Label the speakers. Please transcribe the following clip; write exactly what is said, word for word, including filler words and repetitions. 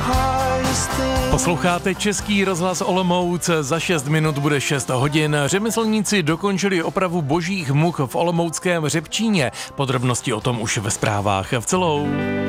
Speaker 1: Posloucháte Český rozhlas Olomouc, za šest minut bude šest hodin. Řemeslníci dokončili opravu božích much v olomouckém Řepčíně. Podrobnosti o tom už ve zprávách v celou.